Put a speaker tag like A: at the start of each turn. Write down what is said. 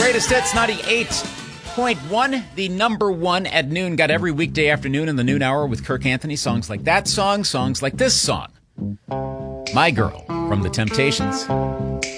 A: Greatest Hits 98.1, the number one at noon. Got every weekday afternoon in the noon hour with Kirk Anthony. Songs like that song, songs like this song. My Girl from The Temptations.